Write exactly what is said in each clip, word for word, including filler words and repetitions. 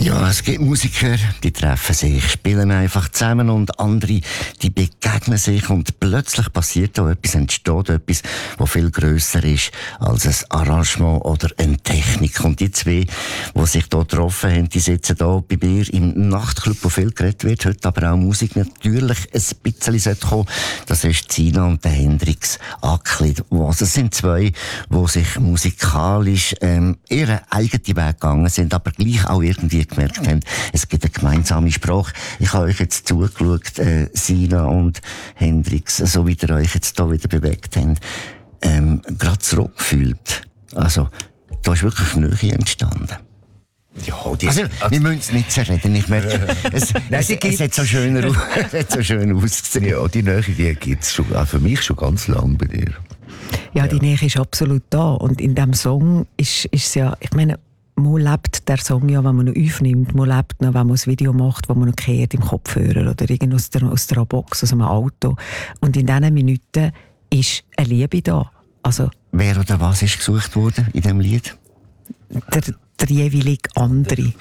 Ja, es gibt Musiker, die treffen sich, spielen einfach zusammen und andere, die begegnen sich und plötzlich passiert da etwas, entsteht etwas, was viel grösser ist als ein Arrangement oder eine Technik. Und die zwei, die sich hier getroffen haben, die sitzen hier bei mir im Nachtclub, wo viel geredet wird, heute aber auch Musik natürlich ein bisschen kommen. Das ist Sina und der Hendrix Ackli. Also es sind zwei, die sich musikalisch ähm, ihren eigenen Weg gegangen sind, aber gleich auch irgendwie gemerkt haben, es gibt eine gemeinsame Sprache. Ich habe euch jetzt zugeschaut, äh, Sina und Hendrix, so wie ihr euch jetzt hier wieder bewegt habt, ähm, gerade zurückgefühlt. Also, da ist wirklich Nähe entstanden. Ja, die, also, wir müssen es nicht zerreden. Ich merke, es, Nein, es, es hat so schön, es hat so schön ausgesehen. Ja, die Nähe, die gibt es für mich schon ganz lange bei dir. Ja, die Nähe ist absolut da. Und in diesem Song ist es ja, ich meine, man lebt der Song ja, wenn man ihn aufnimmt. Man lebt noch, wenn man ein Video macht, wo man noch kehrt im Kopfhörer oder irgendwo aus der, aus der Box, aus einem Auto. Und in diesen Minuten ist eine Liebe da. Also, wer oder was ist gesucht worden in diesem Lied? Der, der jeweilige andere.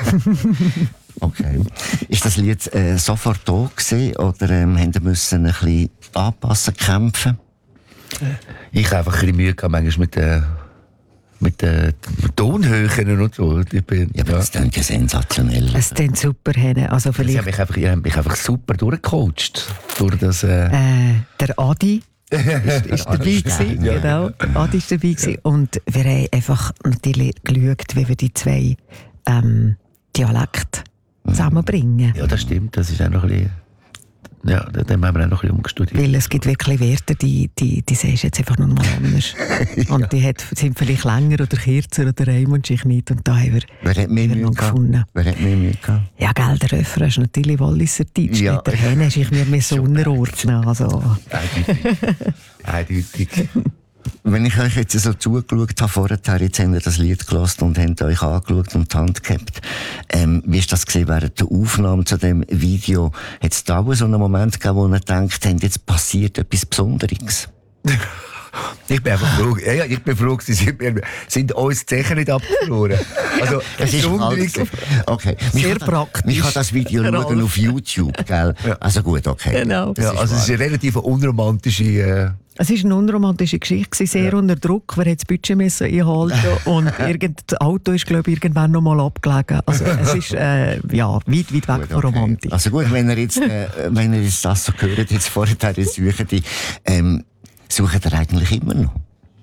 Okay. Ist das Lied äh, sofort da gewesen, oder ähm, haben Sie müssen ein bisschen anpassen, kämpfen? Ich habe einfach ein bisschen Mühe gehabt, manchmal mit der mit den Tonhöhen und so. Ich bin, ja, aber ja. Das klingt ja sensationell. Es klingt super, Henne. Also vielleicht... Ich habe mich einfach, ich habe mich einfach super durchgecoacht. Durch das, äh... Äh, der Adi ist, ist dabei gewesen. Ja. Genau, Adi ist dabei gewesen. Und wir haben einfach natürlich geschaut, wie wir die zwei ähm, Dialekte zusammenbringen. Ja, das stimmt. Das ist auch noch ein bisschen... Ja, dann haben wir auch noch ein bisschen umgestudiert. Weil es gibt wirklich Werte, die, die, die siehst du jetzt einfach nur mal anders. Ja. Und die hat, sind vielleicht länger oder kürzer oder Raimund sich nicht. Und da haben wir, Wer hat mehr Mühe gefunden? Wer hat mehr Mühe gehabt? Ja, gell, der Refrain ist natürlich Walliser Deutsch. Ja. Mit der Henne ist ich mir mehr so unterordnen. Also. Eindeutig. Eindeutig. Wenn ich euch jetzt so zugeschaut habe vorher, jetzt habt ihr das Lied gehört und habt euch angeschaut und die Hand gehabt. Ähm, wie ist das gesehen während der Aufnahme zu dem Video? Hat es da auch so einen Moment gegeben, wo ihr denkt, jetzt passiert etwas Besonderes? Ich bin einfach froh, ja, ich bin froh, sie sind, sind uns die Zechen nicht abgefroren. Also, das ist okay. Sehr praktisch. Ich kann das Video schauen auf YouTube, gell? Ja. Also gut, okay. Genau. Ja, also es ist eine relativ unromantische... Äh Es war eine unromantische Geschichte, sehr ja. unter Druck. Wer hat das Budget müssen einhalten und das Auto ist, glaube ich, irgendwann noch mal abgelegen. Also es ist äh, ja, weit, weit weg gut, von Romantik. Okay. Also gut, wenn ihr jetzt, äh, wenn ihr jetzt das so gehört, jetzt vorher suchen die, ähm, suchen ihr eigentlich immer noch?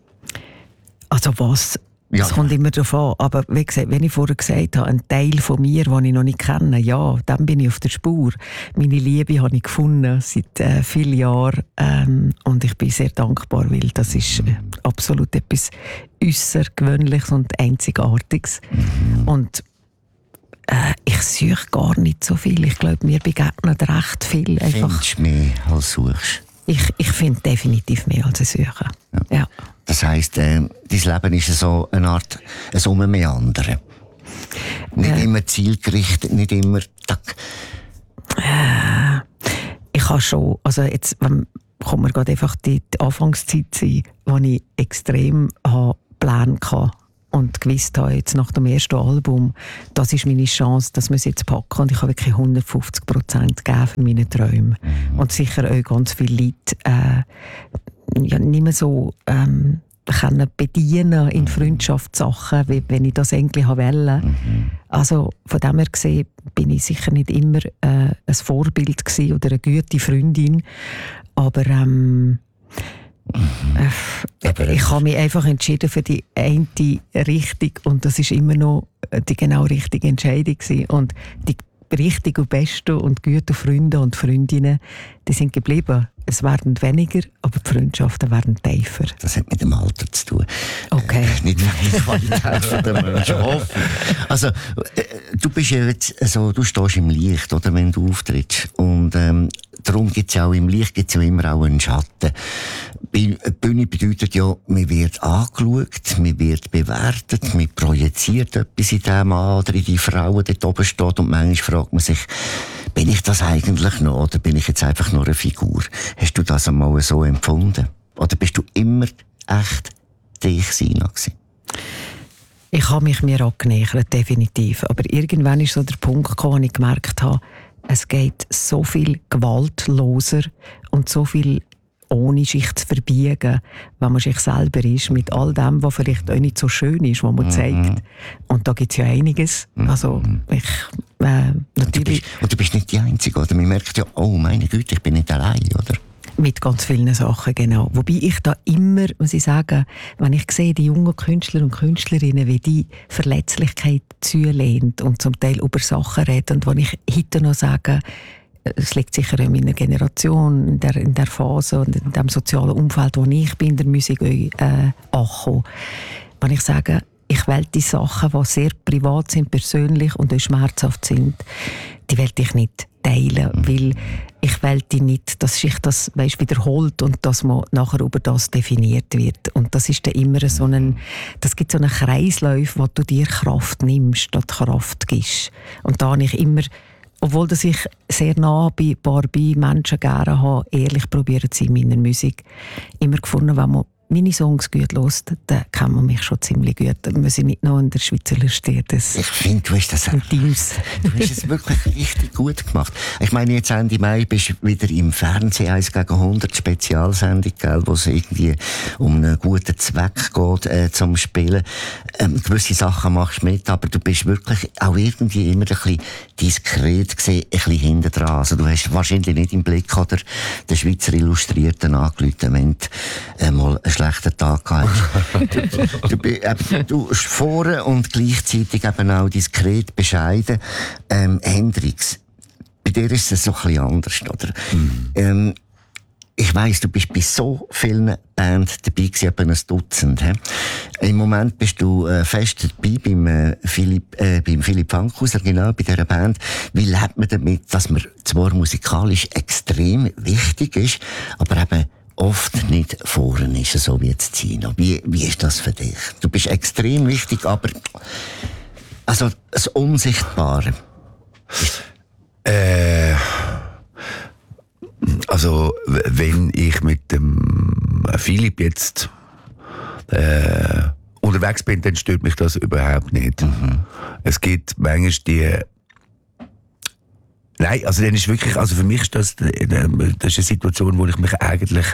Also was? Ja. Es kommt immer darauf an. Aber wie gesagt, wenn ich vorher gesagt habe, ein Teil von mir, den ich noch nicht kenne, ja, dann bin ich auf der Spur. Meine Liebe habe ich gefunden seit äh, vielen Jahren. Ähm, und ich bin sehr dankbar, weil das ist äh, absolut etwas Äussergewöhnliches und Einzigartiges. Mhm. Und äh, ich suche gar nicht so viel. Ich glaube, mir begegnen recht viel. Einfach. Findest du mehr als suchst? Ich, ich finde definitiv mehr als ich suche. Ja. Ja. Das heisst, äh, dein Leben ist so eine Art ein Ummeandern. Nicht äh. immer zielgerichtet, nicht immer tack. Äh, ich habe schon, also jetzt wenn, kommt mir gerade einfach die, die Anfangszeit sein, wo ich extrem Pläne hatte und gewusst habe, jetzt nach dem ersten Album, das ist meine Chance, dass wir es jetzt packen. Und ich habe wirklich hundertfünfzig Prozent gegeben für meine Träume. Mhm. Und sicher auch ganz viele Leute äh, ja, nicht mehr so ähm, können bedienen in Freundschaftssachen, wie wenn ich das eigentlich wollte. Mhm. Also von dem her gesehen bin ich sicher nicht immer äh, ein Vorbild gewesen oder eine gute Freundin. Aber ähm, Mhm. Äh, ich habe mich einfach entschieden für die eine Richtung und das ist immer noch die genau richtige Entscheidung gewesen. Und die richtigen und besten und guten Freunde und Freundinnen, die sind geblieben. Es werden weniger, aber die Freundschaften werden tiefer. Das hat mit dem Alter zu tun. Okay. Äh, nicht mit der Qualität der Menschen, hoffe ich. Also, äh, du bist ja jetzt, also, du stehst im Licht, oder, wenn du auftrittst. Und, ähm, darum gibt's ja auch, im Licht gibt's ja immer auch einen Schatten. Die Bühne bedeutet ja, man wird angeschaut, man wird bewertet, man projiziert etwas in den Mann oder in die Frau, die dort oben steht. Und manchmal fragt man sich, bin ich das eigentlich noch, oder bin ich jetzt einfach nur eine Figur? Hast du das einmal so empfunden? Oder bist du immer echt dich, Sina, gewesen? Ich habe mich mir angenähert, definitiv. Aber irgendwann ist so der Punkt gekommen, wo ich gemerkt habe, es geht so viel gewaltloser und so viel ohne sich zu verbiegen, wenn man sich selber ist, mit all dem, was vielleicht auch nicht so schön ist, was man zeigt. Mhm. Und da gibt es ja einiges. Also, ich, äh, natürlich... Und du, bist, und du bist nicht die Einzige, oder? Man merkt ja, oh meine Güte, ich bin nicht allein, oder? Mit ganz vielen Sachen, genau. Wobei ich da immer, muss ich sagen, wenn ich sehe, die jungen Künstler und Künstlerinnen, wie die Verletzlichkeit zulehnen und zum Teil über Sachen reden, und wo ich heute noch sage, es liegt sicher in meiner Generation, in der, in der Phase und in dem sozialen Umfeld, wo ich bin, in der Musik äh, angekommen. Wenn ich sage, ich will die Sachen, die sehr privat sind, persönlich und auch schmerzhaft sind, die will ich nicht teilen, weil ich will die nicht, dass sich das weißt, wiederholt und dass man nachher über das definiert wird. Und das ist dann immer so ein, das gibt so einen Kreislauf, wo du dir Kraft nimmst, statt Kraft gibst. Und da habe ich immer, obwohl dass ich sehr nah bei Barbie Menschen gerne habe, ehrlich probieren zu sein in meiner Musik, immer gefunden, wenn man meine Songs gut hört, dann kennt man mich schon ziemlich gut. Dann muss ich nicht noch in der Schweizer Liste. Ich finde, du hast das Teams. Du hast es wirklich richtig gut gemacht. Ich meine, jetzt Ende Mai bist du wieder im Fernsehen, eins gegen hundert Spezialsendung, wo es irgendwie um einen guten Zweck geht, äh, zum Spielen. Ähm, gewisse Sachen machst du mit, aber du bist wirklich auch irgendwie immer ein bisschen diskret gesehen, ein bisschen hinten dran. Also du hast wahrscheinlich nicht im Blick oder den Schweizer Illustrierten angerufen, wenn du äh, mal einen schlechten Tag gehabt hast. du, du, du, du bist vorne und gleichzeitig eben auch diskret, bescheiden. Ähm, Hendrix, bei dir ist es so ein bisschen anders, oder? Mhm. Ähm, ich weiss, du bist bei so vielen Bands dabei gewesen, etwa ein Dutzend. He? Im Moment bist du äh, fest dabei beim, äh, Philipp, äh, beim Philipp Fankhauser, genau, bei dieser Band. Wie lebt man damit, dass man zwar musikalisch extrem wichtig ist, aber eben oft nicht vorne ist, so wie jetzt Zino. Wie, wie ist das für dich? Du bist extrem wichtig, aber also das Unsichtbare. Äh, also wenn ich mit dem Philipp jetzt äh, unterwegs bin, dann stört mich das überhaupt nicht. Mhm. Es gibt manchmal die Nein, also dann ist wirklich, also für mich ist das, das ist eine Situation, wo ich mich eigentlich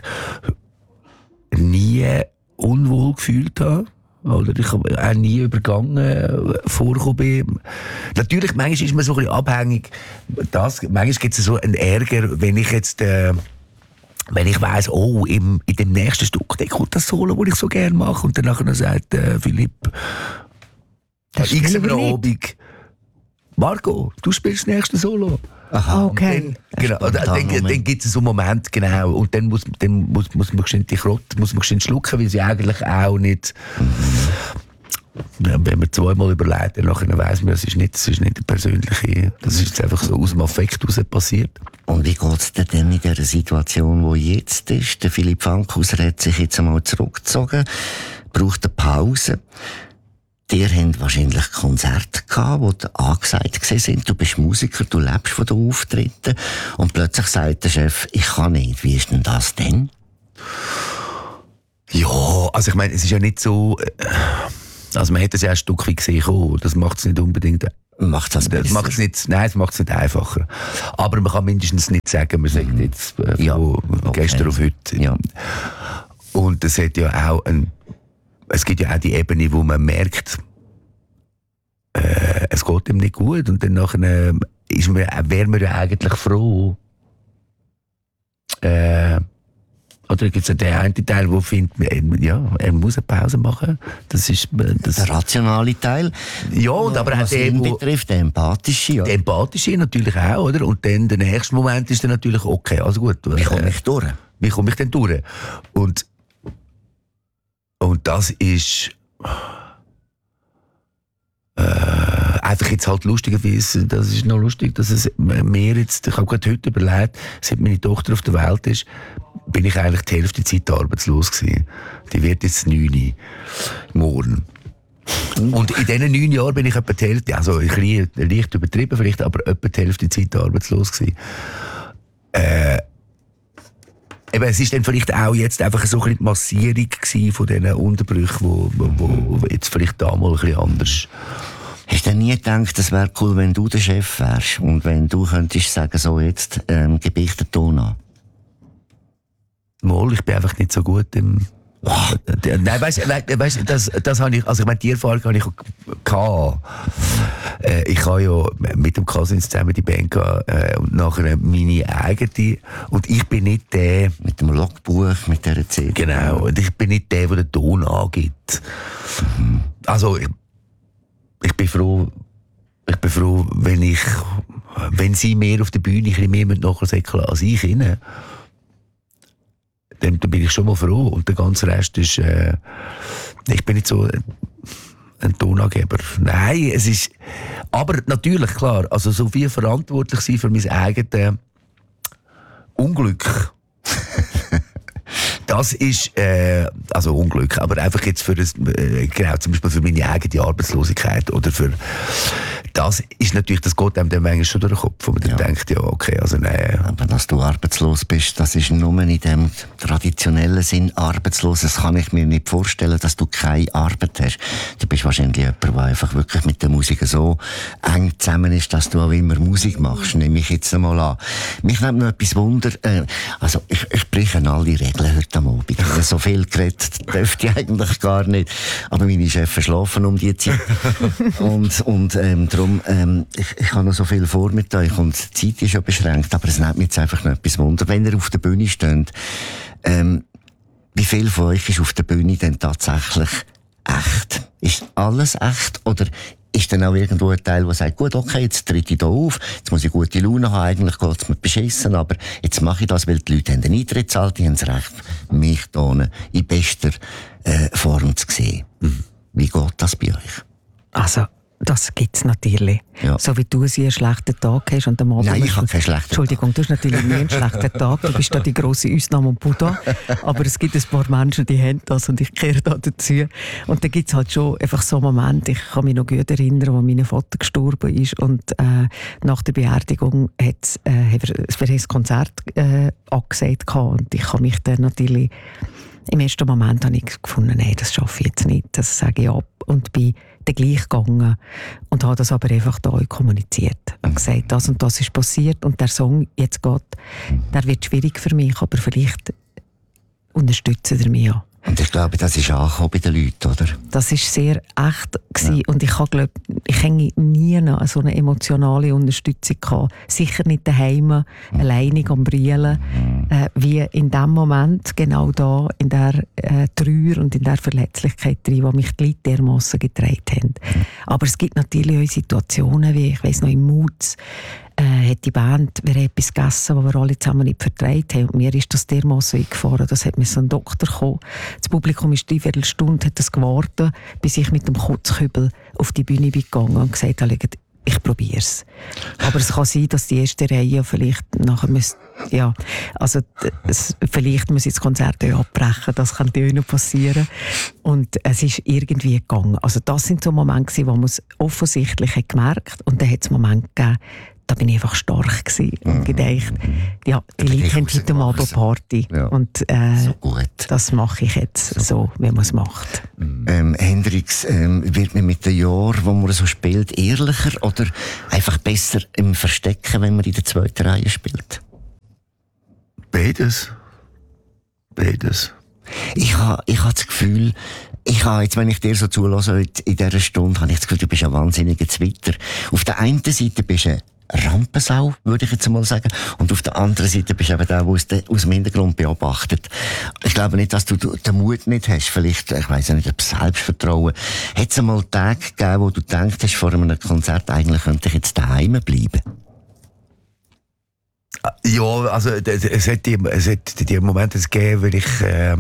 nie unwohl gefühlt habe. Oder ich habe auch nie übergangen vorgekommen bin. Natürlich, manchmal ist man so ein bisschen abhängig. Das, manchmal gibt es so einen Ärger, wenn ich jetzt, äh, wenn ich weiss, oh, im, in dem nächsten Stück, da kommt das Solo, das ich so gerne mache. Und dann nachher sagt äh, Philipp, x am Abend, Marco, du spielst das nächste Solo. Aha, okay. Dann, genau, dann, dann, dann gibt es so einen Moment, genau, und dann muss, dann muss, muss man die Krott, muss man schlucken, weil sie eigentlich auch nicht, mhm. ja, wenn man zweimal überlegt, dann weiss man, es ist nicht, es ist nicht eine persönliche, das ist jetzt einfach so aus dem Affekt heraus passiert. Und wie geht es dir denn in dieser Situation, die jetzt ist? Der Philipp Fankhauser hat sich jetzt einmal zurückgezogen, braucht eine Pause. Ihr habt wahrscheinlich Konzerte gehabt, die angesagt sind. Du bist Musiker, du lebst von den Auftritten. Und plötzlich sagt der Chef, ich kann nicht. Wie ist denn das denn? Ja, also ich meine, es ist ja nicht so... Also man hätte es ja ein Stück weit gesehen, oh, das macht es nicht unbedingt... Macht das das macht's nicht, nein, es macht es nicht einfacher. Aber man kann mindestens nicht sagen, man sagt jetzt äh, von ja, okay. gestern auf heute. Ja. Und es hat ja auch ein... Es gibt ja auch die Ebene, wo man merkt, äh, es geht ihm nicht gut. Und dann nachher ist man, wäre man ja eigentlich froh. Äh, oder gibt es den einen Teil, der findet, ja, er muss eine Pause machen. Das ist das der rationale Teil. Ja, und aber auch der, ihn betrifft, der empathische. Ja. Der empathische natürlich auch, oder? Und dann der nächste Moment ist dann natürlich okay, also gut. Wie komme ich durch? Wie komme ich denn durch? Und Und das ist äh, einfach jetzt halt lustigerweise, das ist noch lustig, dass es mir jetzt, ich habe gerade heute überlegt, seit meine Tochter auf der Welt ist, bin ich eigentlich die Hälfte der Zeit arbeitslos gewesen. Die wird jetzt neun morgen. Und in diesen neun Jahren bin ich etwa die Hälfte, also ich leicht übertrieben vielleicht, aber etwa die Hälfte der Zeit arbeitslos gewesen. Äh, eben, es ist dann vielleicht auch jetzt einfach so ein bisschen die Massierung von diesen Unterbrüchen, wo, wo, wo jetzt vielleicht da mal ein bisschen anders. Hast du denn nie gedacht, es wäre cool, wenn du der Chef wärst und wenn du könntest sagen, so jetzt ähm, gebe ich den Ton an? Mal, ich bin einfach nicht so gut im... Oh. Nein, weißt du, weißt, das, das habe ich, also ich meine, die Erfahrung habe ich gehabt. Äh, ich habe ja mit dem Cousins zusammen die Band gehabt, äh, und nachher meine eigene. Und ich bin nicht der... Mit dem Logbuch, mit dieser C D. Genau, und ich bin nicht der, der den Ton angibt. Mhm. Also, ich, ich bin froh, ich bin froh, wenn ich, wenn sie mehr auf der Bühne ein bisschen mehr nachher säckeln als ich ihnen. Dann, dann bin ich schon mal froh. Und der ganze Rest ist, äh, ich bin nicht so ein, ein Tonangeber. Nein, es ist, aber natürlich, klar, also so viel verantwortlich sein für mein eigenes Unglück. Das ist, äh, also Unglück, aber einfach jetzt für das, äh, genau, zum Beispiel für meine eigene Arbeitslosigkeit oder für, das ist natürlich, das geht einem dann manchmal schon durch den Kopf, wo man dann ja. denkt, ja, okay, also nein. Aber dass du arbeitslos bist, das ist nur in dem traditionellen Sinn arbeitslos. Das kann ich mir nicht vorstellen, dass du keine Arbeit hast. Du bist wahrscheinlich jemand, der einfach wirklich mit der Musik so eng zusammen ist, dass du auch immer Musik machst, nehme ich jetzt einmal an. Mich nimmt noch etwas Wunder, äh, also ich, ich breche alle Regeln heute am Abend. So viel geredet dürfte ich eigentlich gar nicht. Aber meine Chefs schlafen um die Zeit. und, und, ähm, darum, ähm, ich, ich habe noch so viel vor mit euch und die Zeit ist ja beschränkt, aber es nimmt mich jetzt einfach noch etwas Wunder. Wenn ihr auf der Bühne steht, ähm, wie viel von euch ist auf der Bühne denn tatsächlich echt? Ist alles echt oder ist dann auch irgendwo ein Teil, der sagt, gut, okay, jetzt tritt ich da auf, jetzt muss ich gute Laune haben, eigentlich geht es mir beschissen, aber jetzt mache ich das, weil die Leute haben den Eintritt zahlt, die haben das Recht, mich hier in bester äh, Form zu sehen. Mhm. Wie geht das bei euch? Also, das gibt es natürlich. Ja. So wie du sie einen schlechten Tag hast und am Abend... Nein, ich habe keinen schlechten Entschuldigung, Tag. du hast natürlich nie einen schlechten Tag. Du bist da die grosse Ausnahme und Buddha. Aber es gibt ein paar Menschen, die haben das und ich gehöre da dazu. Und dann gibt es halt schon einfach so Momente. Ich kann mich noch gut erinnern, als mein Vater gestorben ist und äh, nach der Beerdigung hat äh, wir ein Konzert äh, angesagt gehabt. Und ich habe mich dann natürlich... Im ersten Moment habe ich gefunden, nein, das schaffe ich jetzt nicht, das sage ich ab. Und bin dann gleich gegangen und habe das aber einfach da kommuniziert. Und gesagt, das und das ist passiert und der Song jetzt geht, der wird schwierig für mich, aber vielleicht unterstützen ihr mich ja. Und ich glaube, das ist angekommen bei den Leuten, oder? Das war sehr echt gewesen. Ja. Und ich habe, ich habe nie noch so eine emotionale Unterstützung gehabt. Sicher nicht daheim, mhm. alleinig am Brillen, mhm. äh, wie in dem Moment, genau da, in der äh, Trauer und in der Verletzlichkeit drin, die mich die Leute dermassen getragen haben. Mhm. Aber es gibt natürlich auch Situationen, wie, ich weiss noch, im Mutz, Äh, hat die Band, wir haben etwas gegessen, was wir alle zusammen nicht vertreibt haben. Und mir ist das dermassen eingefahren, das hat mir so ein Doktor gekommen. Das Publikum ist dreiviertel Stunde, hat das gewartet, bis ich mit dem Kotzkübel auf die Bühne bin gegangen und gesagt habe, ich probiere es. Aber es kann sein, dass die erste Reihe vielleicht nachher müsste, ja, also es, vielleicht muss ich das Konzert ja abbrechen, das kann auch noch passieren. Und es ist irgendwie gegangen. Also das sind so Momente, wo man es offensichtlich hat gemerkt und dann hat es Momente gegeben, da bin ich einfach stark gewesen und mhm. gedacht, ja, die Leute haben heute Abend Party. Ja. Und äh, so gut. Das mache ich jetzt so, so wie man es macht. Mhm. Ähm, Hendrix, ähm, wird man mit den Jahren, wo man so spielt, ehrlicher oder einfach besser im Verstecken, wenn man in der zweiten Reihe spielt? Beides. Beides. Ich habe ich ha das Gefühl, ich habe jetzt, wenn ich dir so zulasse in dieser Stunde, habe ich das Gefühl, du bist ein wahnsinniger Zwitter. Auf der einen Seite bist du eine Rampensau, würde ich jetzt mal sagen. Und auf der anderen Seite bist du eben der, der aus, de, aus dem Hintergrund beobachtet. Ich glaube nicht, dass du den Mut nicht hast. Vielleicht, ich weiss nicht, ob Selbstvertrauen. Hat es einmal Tage gegeben, wo du gedacht hast, vor einem Konzert, eigentlich könnte ich jetzt daheim bleiben? Ja, also es hat die, es hat die Momente gegeben, wenn ich äh,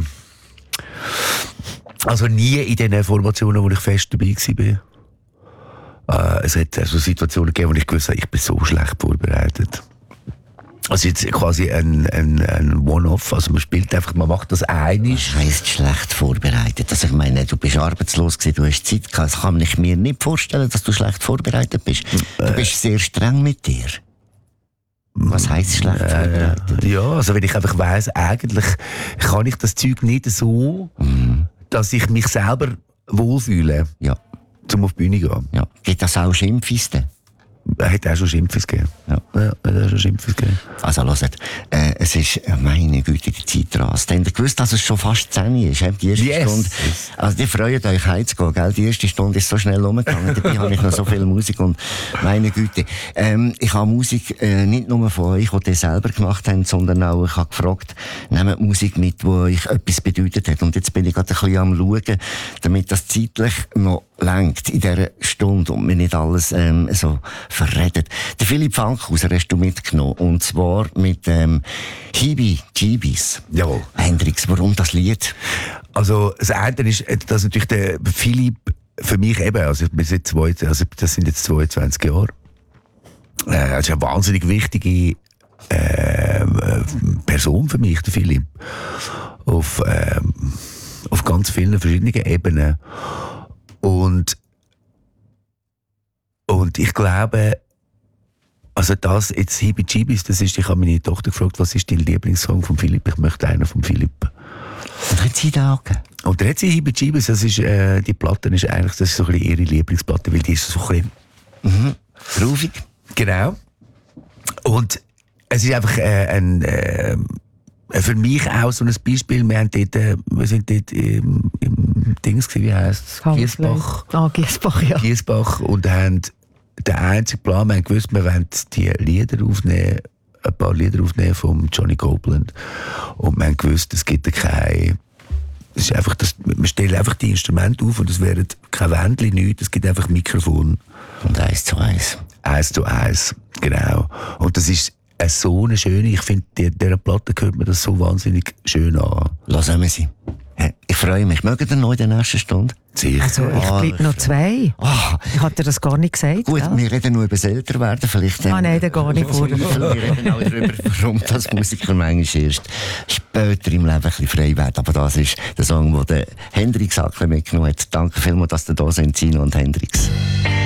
also nie in den Formationen, wo ich fest dabei war. Äh, es hat also Situationen gegeben, wo ich gewusst habe, ich bin so schlecht vorbereitet. Also jetzt quasi ein, ein, ein One-Off, also man spielt einfach, man macht das einig. Was heisst schlecht vorbereitet? Also ich meine, du bist arbeitslos gewesen, du hast Zeit gehabt, das kann ich mir nicht vorstellen, dass du schlecht vorbereitet bist. Du bist sehr streng mit dir. Was heisst schlecht vorbereitet? Äh, ja, also wenn ich einfach weiss, eigentlich kann ich das Zeug nicht so, mhm. dass ich mich selber wohlfühle, ja. um auf die Bühne zu gehen. Ja. Gibt das auch Schimpfis? Er hat auch schon Schimpfes gegeben. Ja. Ja, er hat auch schon Schimpfes gegeben. Also hört, äh, es ist, meine Güte, die Zeit rast. Habt ihr gewusst, dass es schon fast zehn ist? Die erste yes. Stunde. Also die freuen euch heimzugehen, gell? Die erste Stunde ist so schnell umgegangen. Dabei habe ich noch so viel Musik und meine Güte. Ähm, ich habe Musik äh, nicht nur von euch, die ihr selber gemacht habt, sondern auch, ich habe gefragt, nehmt Musik mit, die euch etwas bedeutet hat. Und jetzt bin ich gerade ein bisschen am Schauen, damit das zeitlich noch lenkt in dieser Stunde und mir nicht alles ähm, so verredet. Der Philipp Fankhauser hast du mitgenommen, und zwar mit ähm, Hibi Jibis. Jawohl. Hendrix, warum das Lied? Also das eine ist, dass natürlich der Philipp für mich eben, also, wir sind zwei, also das sind jetzt zweiundzwanzig Jahre, äh, das ist eine wahnsinnig wichtige äh, Person für mich, der Philipp. Auf, äh, auf ganz vielen verschiedenen Ebenen. Und, und ich glaube, also das jetzt Hibi Jibis, das ist, ich habe meine Tochter gefragt, was ist dein Lieblingssong von Philipp? Ich möchte einen von Philipp. Und hat sie da auch gegeben? Und der hat sie Hibi Jibis, das ist, äh, die Platte ist eigentlich, das ist so ein bisschen ihre Lieblingsplatte, weil die ist so ein bisschen mhm. Groovig. Genau. Und es ist einfach äh, ein, äh, für mich auch so ein Beispiel. Wir, haben dort, äh, wir sind dort im, im Dings, wie heisst es? Giesbach. Ah, Giesbach, ja. Giesbach, und haben den einzigen Plan, wir haben gewusst, wir wollen die Lieder aufnehmen, ein paar Lieder aufnehmen von Johnny Copeland. Und wir haben gewusst, es gibt keine, es ist einfach das, wir stellen einfach die Instrumente auf und es wären kein Wändchen, nichts, es gibt einfach Mikrofon. Und eins zu eins. Eins zu eins, genau. Und das ist eine so eine schöne, ich finde, dieser Platte hört mir das so wahnsinnig schön an. Lassen wir sie. Ich freue mich. Mögen ihr noch in der nächsten Stunde? Sicher. Also, ich Ah, bleibe noch zwei. Ah. Ich hatte das gar nicht gesagt. Gut, ja? wir reden nur über das Älterwerden. Vielleicht, Ah, nein, dann gar nicht vor. Wir reden auch darüber, warum das Musiker manchmal erst später im Leben ein bisschen frei werden. Aber das ist der Song, den der Hendrix mitgenommen hat. Danke vielmals, dass ihr da sind, Sino und Hendrix.